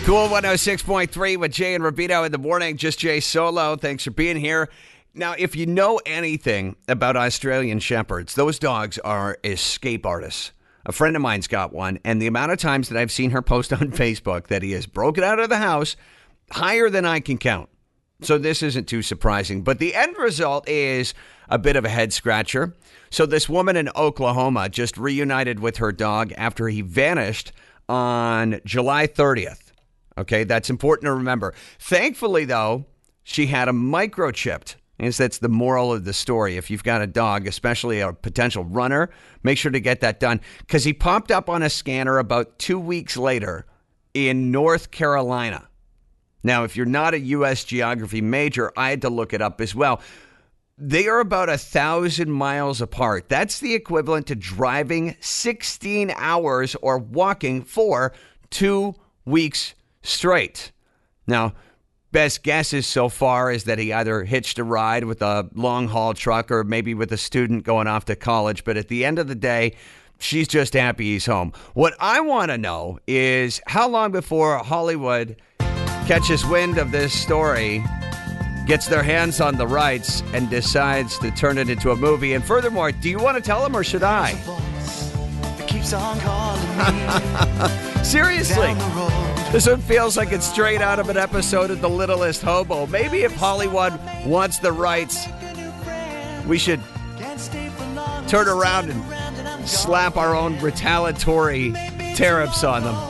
Cool 106.3 with Jay and Rubino in the morning. Just Jay solo. Thanks for being here. Now, if you know anything about Australian Shepherds, those dogs are escape artists. A friend of mine's got one, and the amount of times that I've seen her post on Facebook that he has broken out of the house, higher than I can count. So this isn't too surprising. But the end result is a bit of a head scratcher. So this woman in Oklahoma just reunited with her dog after he vanished on July 30th. Okay, that's important to remember. Thankfully, though, she had a microchipped. That's the moral of the story. If you've got a dog, especially a potential runner, make sure to get that done. Because he popped up on a scanner about 2 weeks later in North Carolina. Now, if you're not a U.S. geography major, I had to look it up as well. They are about 1,000 miles apart. That's the equivalent to driving 16 hours or walking for 2 weeks straight. Now, best guesses so far is that he either hitched a ride with a long-haul truck or maybe with a student going off to college. But at the end of the day, she's just happy he's home. What I want to know is how long before Hollywood catches wind of this story, gets their hands on the rights, and decides to turn it into a movie. And furthermore, do you want to tell them or should I? Seriously. This one feels like it's straight out of an episode of The Littlest Hobo. Maybe if Hollywood wants the rights, we should turn around and slap our own retaliatory tariffs on them.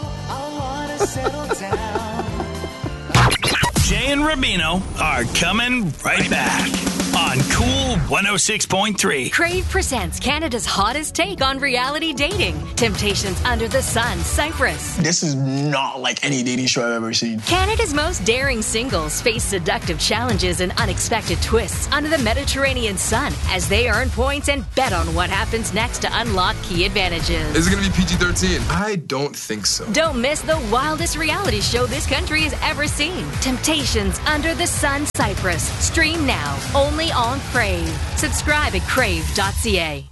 Jay and Rubino are coming right back on Cool 106.3. Crave presents Canada's hottest take on reality dating. Temptations Under the Sun, Cyprus. This is not like any dating show I've ever seen. Canada's most daring singles face seductive challenges and unexpected twists under the Mediterranean sun as they earn points and bet on what happens next to unlock key advantages. Is it going to be PG-13? I don't think so. Don't miss the wildest reality show this country has ever seen. Temptations Under the Sun, Cyprus. Stream now, only on Crave. Subscribe at crave.ca.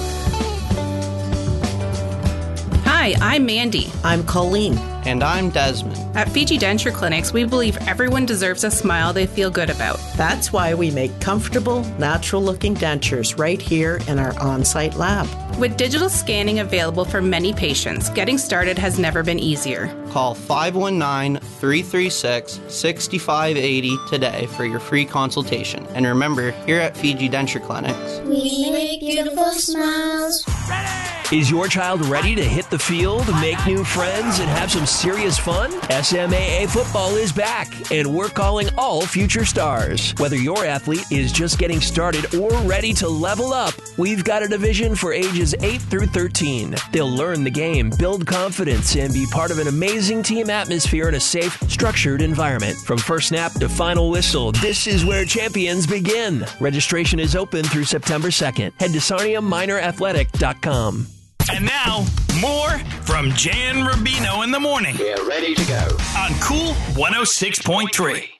Hi, I'm Mandy. I'm Colleen. And I'm Desmond. At Fiji Denture Clinics, we believe everyone deserves a smile they feel good about. That's why we make comfortable, natural-looking dentures right here in our on-site lab. With digital scanning available for many patients, getting started has never been easier. Call 519-336-6580 today for your free consultation. And remember, here at Fiji Denture Clinics, we make beautiful smiles. Is your child ready to hit the field, make new friends, and have some serious fun? SMAA football is back, and we're calling all future stars. Whether your athlete is just getting started or ready to level up, we've got a division for ages 8 through 13. They'll learn the game, build confidence, and be part of an amazing team atmosphere in a safe, structured environment. From first snap to final whistle, this is where champions begin. Registration is open through September 2nd. Head to SarniumMinorAthletic.com. And now, more from Jay and Rubino in the morning. We're ready to go. On Cool 106.3.